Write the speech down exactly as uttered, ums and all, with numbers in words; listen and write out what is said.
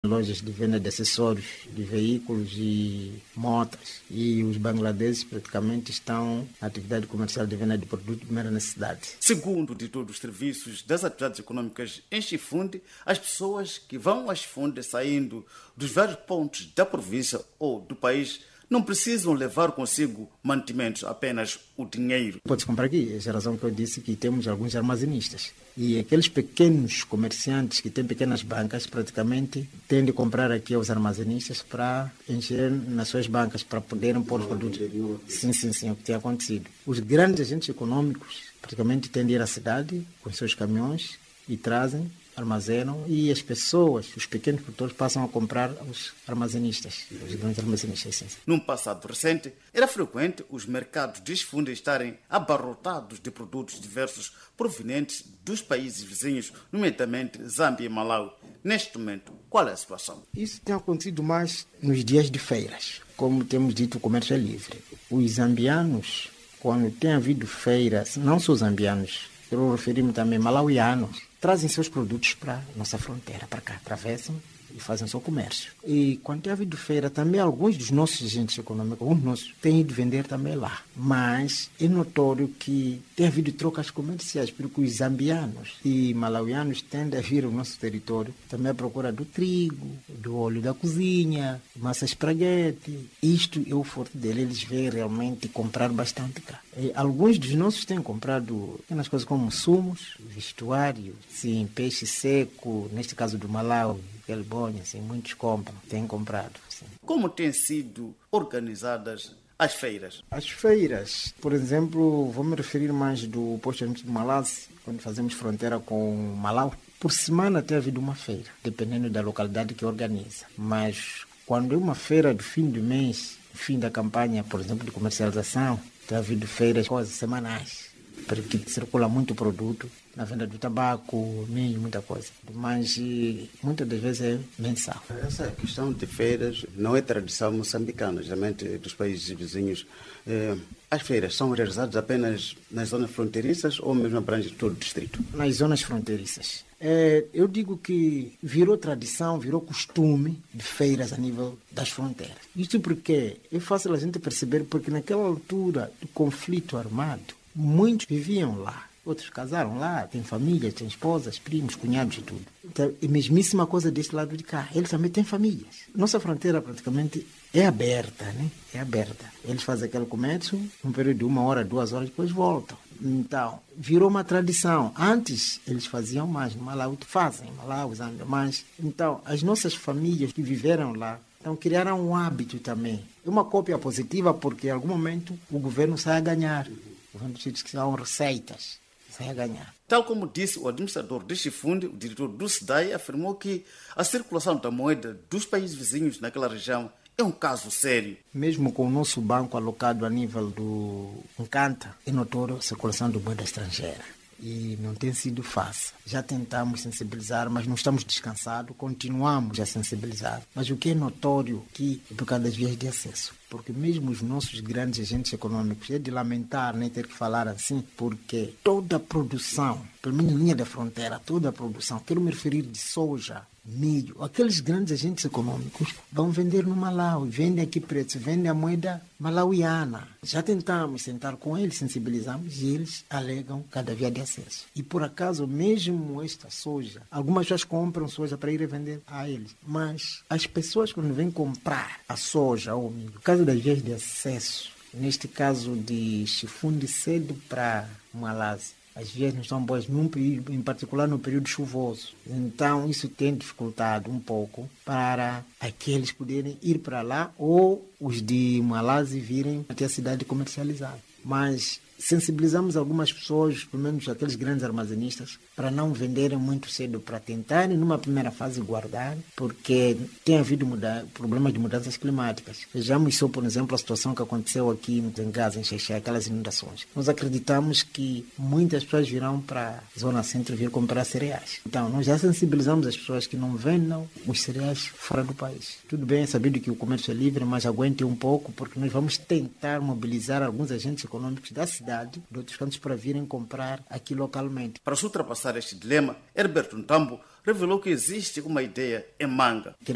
lojas de venda de acessórios de veículos e motas. E os bangladeses praticamente estão na atividade comercial de venda de produtos de primeira necessidade. Segundo o diretor dos serviços das atividades econômicas em Chifunde, as pessoas que vão a Chifunde saindo dos vários pontos da província ou do país não precisam levar consigo mantimentos, apenas o dinheiro. Pode-se comprar aqui, essa é a razão que eu disse que temos alguns armazenistas. E aqueles pequenos comerciantes que têm pequenas bancas, praticamente, têm de comprar aqui aos armazenistas para encher nas suas bancas, para poderem pôr os produtos. Sim, sim, sim, é o que tem acontecido. Os grandes agentes econômicos, praticamente, têm de ir à cidade com os seus caminhões e trazem, armazenam, e as pessoas, os pequenos produtores, passam a comprar aos armazenistas, os grandes armazenistas. Sim, sim. Num passado recente, era frequente os mercados de Chifunde estarem abarrotados de produtos diversos provenientes dos países vizinhos, nomeadamente Zâmbia e Malawi. Neste momento, qual é a situação? Isso tem acontecido mais nos dias de feiras. Como temos dito, o comércio é livre. Os zambianos, quando tem havido feiras, não só zambianos, eu referi-me também malauianos, trazem seus produtos para a nossa fronteira, para cá, atravessam e fazem seu comércio. E quando tem havido feira, também alguns dos nossos agentes econômicos, alguns nossos, têm ido vender também lá. Mas é notório que tem havido trocas comerciais, porque os zambianos e malauianos tendem a vir ao nosso território também à procura do trigo, do óleo da cozinha, massa espraguete. Isto é o forte dele, eles vêm realmente comprar bastante cá. E alguns dos nossos têm comprado pequenas coisas como sumos, vestuário, sim, peixe seco, neste caso do Malawi, Gelbonha, assim, muitos compram, têm comprado. Sim. Como têm sido organizadas as feiras? As feiras, por exemplo, vou me referir mais do posto de Malawi, quando fazemos fronteira com Malawi. Por semana tem havido uma feira, dependendo da localidade que organiza. Mas quando é uma feira do fim do mês, fim da campanha, por exemplo, de comercialização, tem havido feiras, coisas semanais, porque circula muito produto na venda do tabaco, milho, muita coisa. Mas muitas das vezes é mensal. Essa questão de feiras não é tradição moçambicana, geralmente dos países vizinhos. As feiras são realizadas apenas nas zonas fronteiriças ou mesmo abrange todo o distrito? Nas zonas fronteiriças. É, eu digo que virou tradição, virou costume de feiras a nível das fronteiras. Isto porque é fácil a gente perceber, porque naquela altura do conflito armado, muitos viviam lá. Outros casaram lá, têm família, têm esposas, primos, cunhados e tudo. Então, é a mesmíssima coisa deste lado de cá. Eles também têm famílias. Nossa fronteira praticamente é aberta, né? É aberta. Eles fazem aquele comércio, um período de uma hora, duas horas, depois voltam. Então, virou uma tradição. Antes, eles faziam mais. No Malawi, fazem. Malawi, Zâmbia, mais. Então, as nossas famílias que viveram lá, então, criaram um hábito também. É uma cópia positiva, porque em algum momento o governo sai a ganhar. O governo diz que são receitas. A ganhar. Tal como disse o administrador de Chifunde, o diretor do S D A I afirmou que a circulação da moeda dos países vizinhos naquela região é um caso sério. Mesmo com o nosso banco alocado a nível do Encanta, é notório a circulação de moeda estrangeira. E não tem sido fácil. Já tentamos sensibilizar, mas não estamos descansados, continuamos a sensibilizar. Mas o que é notório aqui é por causa das vias de acesso. Porque mesmo os nossos grandes agentes econômicos, é de lamentar nem ter que falar assim, porque toda a produção, pelo menos na linha da fronteira, toda a produção, quero me referir de soja, milho, aqueles grandes agentes econômicos vão vender no Malawi, vendem aqui preço, vendem a moeda malauiana. Já tentamos sentar com eles, sensibilizamos, e eles alegam cada via de acesso. E por acaso, mesmo esta soja, algumas pessoas compram soja para ir vender a eles, mas as pessoas quando vêm comprar a soja ou o milho, no caso das vias de acesso, neste caso de Chifunde cedo para Malawi, as vias não estão boas, num período, em particular no período chuvoso. Então, isso tem dificultado um pouco para aqueles poderem ir para lá ou os de Malawi virem até a cidade comercializar. Mas sensibilizamos algumas pessoas, pelo menos aqueles grandes armazenistas, para não venderem muito cedo, para tentarem, numa primeira fase, guardar, porque tem havido muda- problemas de mudanças climáticas. Vejamos só, por exemplo, a situação que aconteceu aqui em Gaza, em Xexé, aquelas inundações. Nós acreditamos que muitas pessoas virão para a zona centro vir comprar cereais. Então, nós já sensibilizamos as pessoas que não vendam os cereais fora do país. Tudo bem, é sabido que o comércio é livre, mas aguente um pouco, porque nós vamos tentar mobilizar alguns agentes econômicos da cidade, de outros cantos, para virem comprar aqui localmente. Para se ultrapassar este dilema, Herberto Ntambo revelou que existe uma ideia em manga.